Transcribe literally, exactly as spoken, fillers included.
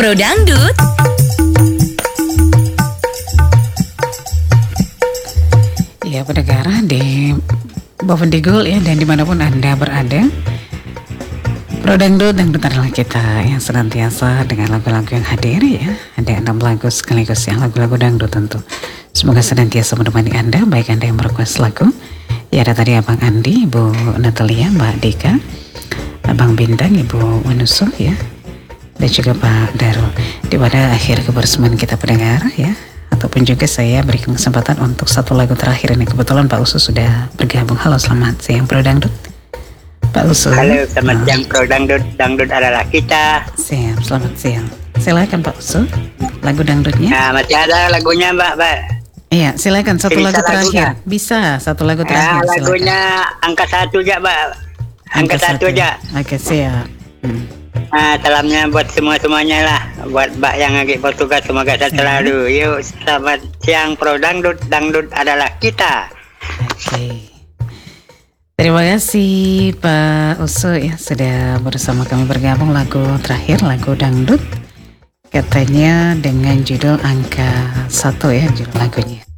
Pro Dangdut. Ya, pendengar di Bovendigul ya, dan dimanapun Anda berada, Pro Dangdut, Dangdut adalah kita yang senantiasa dengan lagu-lagu yang hadir ya. Ada enam lagu sekaligus yang lagu-lagu dangdut tentu. Semoga senantiasa menemani Anda, baik Anda yang merequest lagu. Ya, ada tadi Abang Andi, Ibu Natalia, Mbak Dika, Abang Bintang, Ibu Manuso ya, dan juga Pak Darul. Di pada akhir kebersamaan kita pendengar ya, ataupun juga saya berikan kesempatan untuk satu lagu terakhir ini. Kebetulan Pak Usu sudah bergabung. Halo, selamat siang Pro Dangdut, Pak Usu. Halo, selamat oh. siang Pro Dangdut. Dangdut adalah kita. Siap, selamat siang. Silakan Pak Usu, lagu dangdutnya. Nah, masih ada lagunya Mbak, Mbak. Iya, silakan satu Bisa lagu terakhir. lagunya? Bisa satu lagu Nah, terakhir. lagunya angka satu aja, Mbak. Angka, satu aja. Oke, siap. Hmm. Nah, salamnya buat semua-semuanya lah. Buat Mbak yang lagi bertugas, semoga sehat selalu. Yuk, selamat siang Pro Dangdut. Dangdut adalah kita. Oke. Terima kasih Pak Usu ya, sudah bersama kami bergabung. Lagu terakhir, lagu dangdut, katanya dengan judul angka satu ya, judul lagunya.